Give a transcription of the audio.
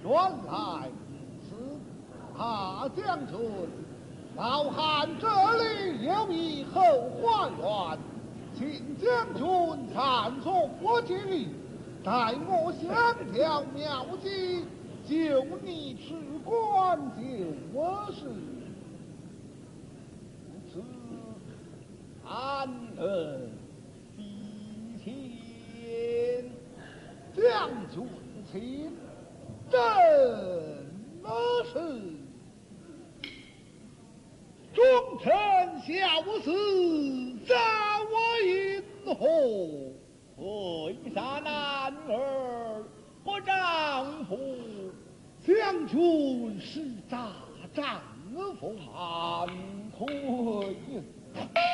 原来是大将军，老汉这里有一后花园，请将军暂送我进，待我相条妙计，救你吃官就是此安人比天将军请，正是忠臣孝子，在我引后， 为啥男儿不丈夫？ 将军是大丈夫， 安退。